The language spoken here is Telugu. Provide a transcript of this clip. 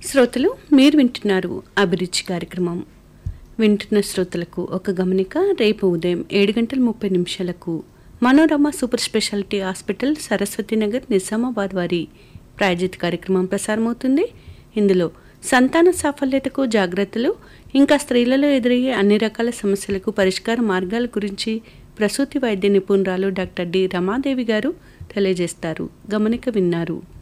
శ్రోతలు మీరు వింటున్నారు అభిరుచి కార్యక్రమం. వింటున్న శ్రోతలకు ఒక గమనిక. రేపు ఉదయం 7:30 Manorama super speciality hospital Saraswati Nagar Nizamabad వారి ప్రాయోజిత కార్యక్రమం ప్రసారమవుతుంది. ఇందులో సంతాన సాఫల్యతకు జాగ్రత్తలు, ఇంకా స్త్రీలలో ఎదురయ్యే అన్ని రకాల సమస్యలకు పరిష్కార మార్గాల గురించి ప్రసూతి వైద్య నిపుణురాలు డాక్టర్ డి రమాదేవి గారు తెలియజేస్తారు. గమనిక విన్నారు.